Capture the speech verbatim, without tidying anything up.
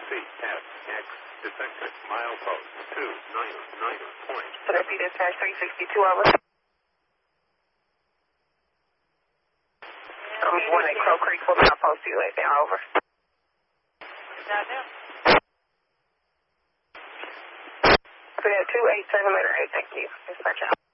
feet, F, X, defective, milepost, two, niner, niner, point. Could I be dispatch three sixty-two over? I'm one at Crow Creek for milepost two eight down over. Down now. We have two eight seven letter eight, thank you. Dispatch out.